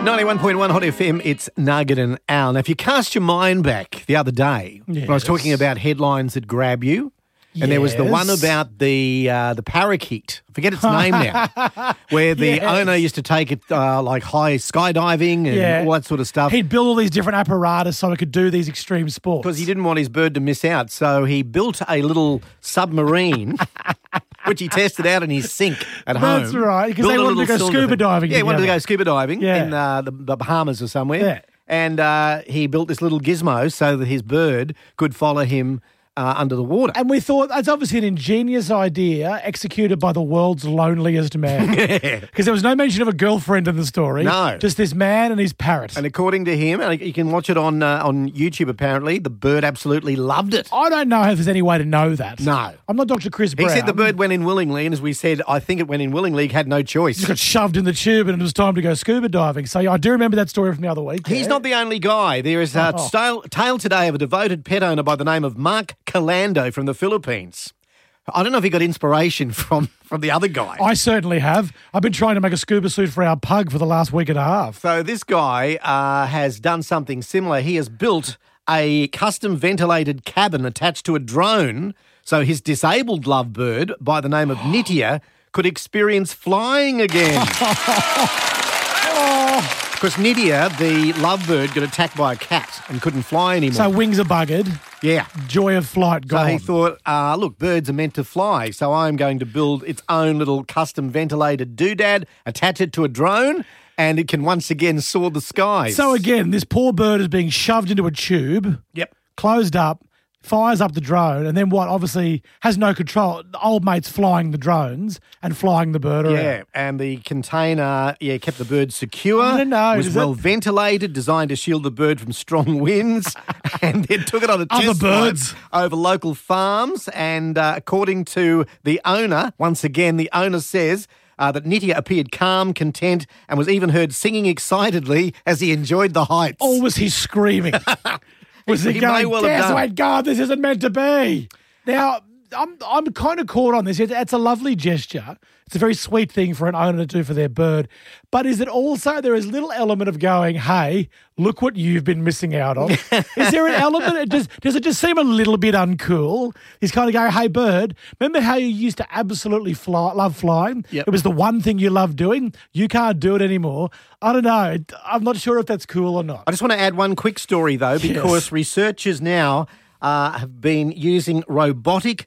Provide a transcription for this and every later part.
91.1 Hot FM, it's Nugget and Al. Now, if you cast your mind back the other day, when I was talking about headlines that grab you, and there was the one about the parakeet. I forget its name now, where the owner used to take it like high skydiving and all that sort of stuff. He'd build all these different apparatus so he could do these extreme sports. Because he didn't want his bird to miss out, so he built a little submarine which he tested out in his sink at home. That's right, because they wanted to go scuba diving. Yeah, he wanted to go scuba diving in the Bahamas or somewhere. Yeah. And he built this little gizmo so that his bird could follow him under the water. And we thought that's obviously an ingenious idea executed by the world's loneliest man. Because there was no mention of a girlfriend in the story. No. Just this man and his parrot. And according to him, and you can watch it on YouTube apparently, the bird absolutely loved it. I don't know if there's any way to know that. No. I'm not Dr. Chris Brown. He said the bird went in willingly, and as we said, I think it went in willingly, had no choice. He got shoved in the tube and it was time to go scuba diving. So I do remember that story from the other week. He's not the only guy. There is a tale today of a devoted pet owner by the name of Mark Calando from the Philippines. I don't know if he got inspiration from the other guy. I certainly have. I've been trying to make a scuba suit for our pug for the last week and a half. So this guy has done something similar. He has built a custom ventilated cabin attached to a drone so his disabled lovebird by the name of Nitya could experience flying again. Because Nitya, the lovebird, got attacked by a cat and couldn't fly anymore. So wings are buggered. Yeah. Joy of flight gone. So he thought, look, birds are meant to fly, so I'm going to build its own little custom ventilated doodad, attach it to a drone, and it can once again soar the skies. So again, this poor bird is being shoved into a tube, closed up, fires up the drone, and then what? Obviously has no control. The old mate's flying the drones and flying the bird around. Yeah, and the container, kept the bird secure. I don't know. It was well ventilated, designed to shield the bird from strong winds, and then took it on a test birds over local farms. And according to the owner, once again, the owner says that Nitya appeared calm, content, and was even heard singing excitedly as he enjoyed the heights. Or was he screaming? Was he going, sweet God, this isn't meant to be? Now, I'm kind of caught on this. It's a lovely gesture. It's a very sweet thing for an owner to do for their bird. But is it also, there is a little element of going, hey, look what you've been missing out on? Is there an element, does it just seem a little bit uncool? He's kind of going, hey, bird, remember how you used to absolutely love flying? Yep. It was the one thing you loved doing. You can't do it anymore. I don't know. I'm not sure if that's cool or not. I just want to add one quick story, though, because researchers now have been using robotic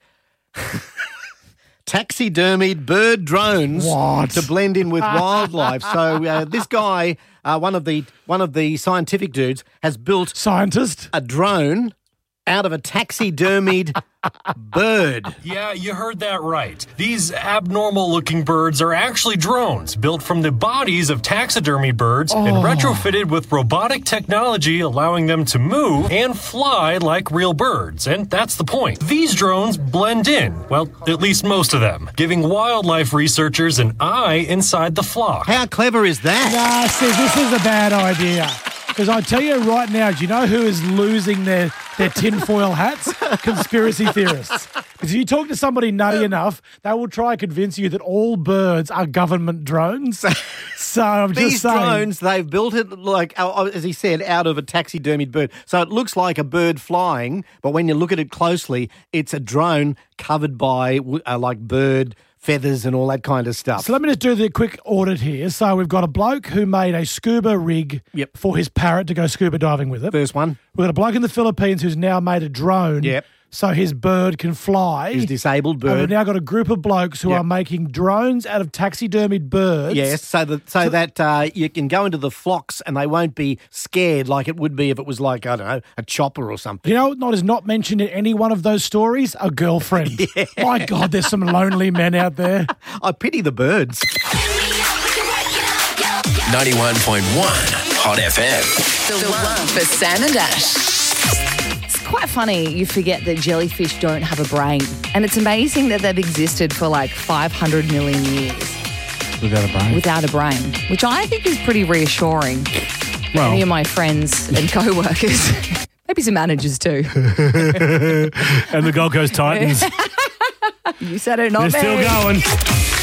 taxidermied bird drones to blend in with wildlife. So this guy, one of the scientific dudes, has built a drone out of a taxidermied bird. Yeah, you heard that right. These abnormal-looking birds are actually drones built from the bodies of taxidermy birds and retrofitted with robotic technology allowing them to move and fly like real birds. And that's the point. These drones blend in, well, at least most of them, giving wildlife researchers an eye inside the flock. How clever is that? Nah, see, this is a bad idea. Because I tell you right now, do you know who is losing their tinfoil hats? Conspiracy theorists. Because if you talk to somebody nutty enough, they will try and convince you that all birds are government drones. So I'm just saying. These drones, they've built it, like, as he said, out of a taxidermied bird. So it looks like a bird flying, but when you look at it closely, it's a drone covered by, like, bird feathers and all that kind of stuff. So let me just do the quick audit here. So we've got a bloke who made a scuba rig for his parrot to go scuba diving with it. First one. We've got a bloke in the Philippines who's now made a drone so his bird can fly. His disabled bird. And we've now got a group of blokes who are making drones out of taxidermied birds. Yes, so that you can go into the flocks and they won't be scared like it would be if it was like, I don't know, a chopper or something. You know what is not mentioned in any one of those stories? A girlfriend. My God, there's some lonely men out there. I pity the birds. 91.1 Hot FM. The one for Sam and Ash. It's quite funny you forget that jellyfish don't have a brain. And it's amazing that they've existed for like 500 million years. Without a brain. Which I think is pretty reassuring. Well, many of my friends and co-workers, maybe some managers too. And the Gold Coast Titans. You said it, not me. They're still going.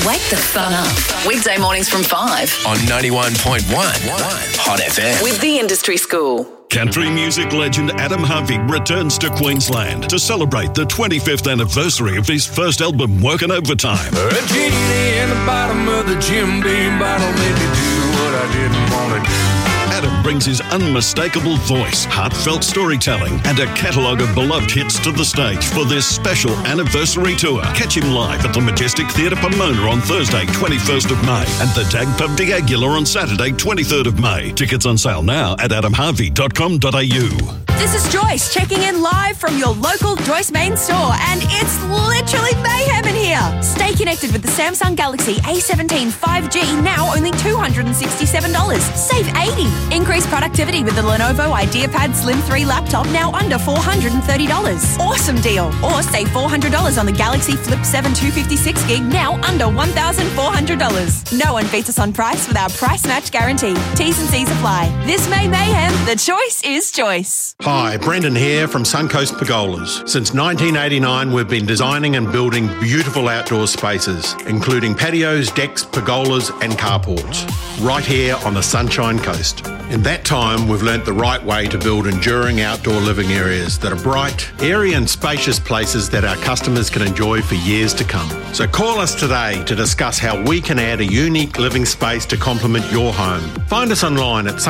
Wake the fun up. Weekday mornings from 5 on 91.1 Hot FM. With the Industry School. Country music legend Adam Harvey returns to Queensland to celebrate the 25th anniversary of his first album, Working Overtime. A genie in the bottom of the Jim Beam bottle made me do what I didn't want to do. Adam brings his unmistakable voice, heartfelt storytelling, and a catalogue of beloved hits to the stage for this special anniversary tour. Catch him live at the Majestic Theatre Pomona on Thursday, 21st of May, and the Tag Pub de Aguilar on Saturday, 23rd of May. Tickets on sale now at adamharvey.com.au. This is Joyce checking in live from your local Joyce main store, and it's literally mayhem in here. Stay connected with the Samsung Galaxy A17 5G, now only $267. Save $80. Increase productivity with the Lenovo IdeaPad Slim 3 laptop, now under $430. Awesome deal. Or save $400 on the Galaxy Flip 7 256GB, now under $1,400. No one beats us on price with our price match guarantee. T's and C's apply. This May mayhem, the choice is Joyce. Hi, Brendan here from Suncoast Pergolas. Since 1989, we've been designing and building beautiful outdoor spaces, including patios, decks, pergolas and carports, right here on the Sunshine Coast. In that time, we've learnt the right way to build enduring outdoor living areas that are bright, airy and spacious places that our customers can enjoy for years to come. So call us today to discuss how we can add a unique living space to complement your home. Find us online at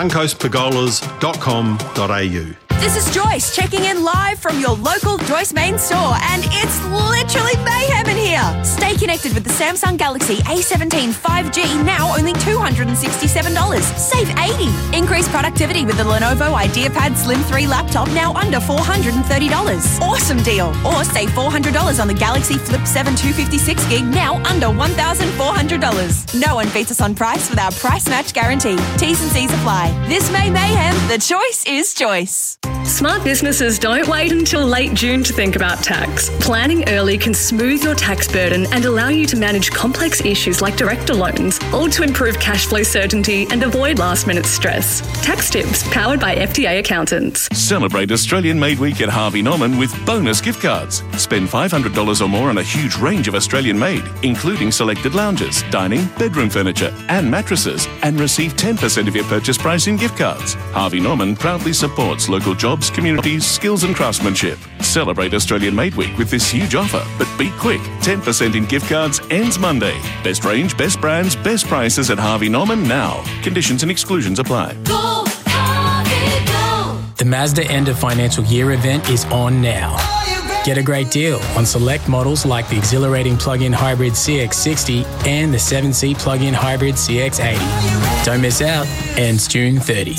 suncoastpergolas.com.au. This is Joyce checking in live from your local Joyce main store, and it's literally mayhem in here. Stay connected with the Samsung Galaxy A17 5G, now only $267. Save $80. Increase productivity with the Lenovo IdeaPad Slim 3 laptop, now under $430. Awesome deal. Or save $400 on the Galaxy Flip 7 256GB, now under $1,400. No one beats us on price with our price match guarantee. T's and C's apply. This May mayhem, the choice is Joyce. Smart businesses don't wait until late June to think about tax. Planning early can smooth your tax burden and allow you to manage complex issues like director loans, all to improve cash flow certainty and avoid last-minute stress. Tax tips powered by FTA accountants. Celebrate Australian Made Week at Harvey Norman with bonus gift cards. Spend $500 or more on a huge range of Australian made, including selected lounges, dining, bedroom furniture and mattresses, and receive 10% of your purchase price in gift cards. Harvey Norman proudly supports local jobs, communities, skills and craftsmanship. Celebrate Australian Made Week with this huge offer, but be quick. 10% in gift cards ends Monday. Best range, best brands, best prices at Harvey Norman now. Conditions and exclusions apply. Go, Harvey, go. The Mazda end of financial year event is on now. Get a great deal on select models like the exhilarating plug-in hybrid CX-60 and the 7-seat plug-in hybrid CX-80. Don't miss out. Ends June 30.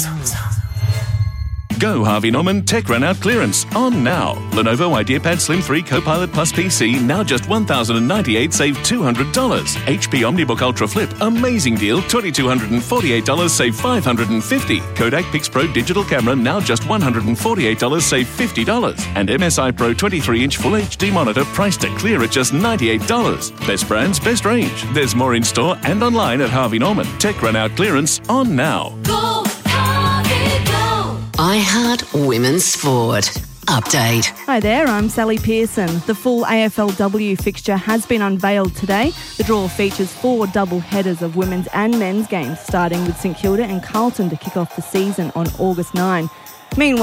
Go Harvey Norman Tech Run Out clearance on now. Lenovo IdeaPad Slim 3 Copilot Plus PC now just $1,098, save $200. HP OmniBook Ultra Flip, amazing deal, $2,248, save $550. Kodak Pix-Pro Digital Camera now just $148, save $50. And MSI Pro 23-inch Full HD monitor priced at clear at just $98. Best brands, best range. There's more in store and online at Harvey Norman. Tech Run Out clearance on now. Go, Harvey, go. iHeart Women's Sport. Update. Hi there, I'm Sally Pearson. The full AFLW fixture has been unveiled today. The draw features 4 double headers of women's and men's games, starting with St Kilda and Carlton to kick off the season on August 9. Meanwhile,